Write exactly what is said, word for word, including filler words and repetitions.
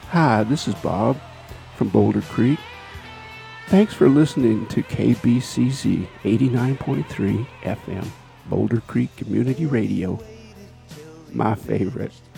Hi, this is Bob from Boulder Creek. Thanks for listening to K B C Z eighty-nine point three F M, Boulder Creek Community Radio, my favorite.